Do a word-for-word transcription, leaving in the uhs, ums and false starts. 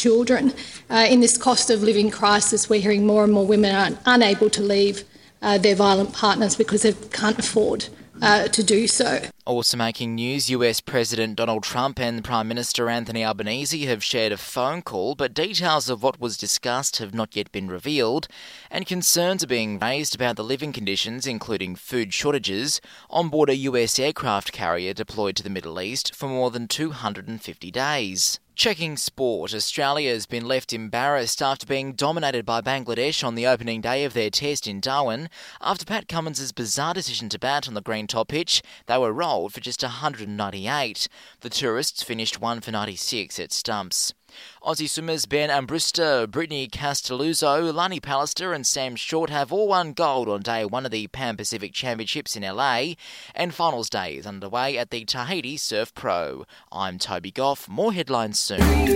children. Uh, in this cost of living crisis, we're hearing more and more women are unable to leave uh, their violent partners because they can't afford uh, to do so. Also making news, U S President Donald Trump and Prime Minister Anthony Albanese have shared a phone call, but details of what was discussed have not yet been revealed, and concerns are being raised about the living conditions, including food shortages, on board a U S aircraft carrier deployed to the Middle East for more than two hundred fifty days. Checking sport, Australia has been left embarrassed after being dominated by Bangladesh on the opening day of their test in Darwin. After Pat Cummins' bizarre decision to bat on the green top pitch, they were rolled for just one hundred ninety-eight. The tourists finished one for ninety-six at stumps. Aussie swimmers Ben Ambruster, Brittany Castelluzzo, Lani Pallister and Sam Short have all won gold on day one of the Pan Pacific Championships in L A, and finals day is underway at the Tahiti Surf Pro. I'm Toby Goff. More headlines soon.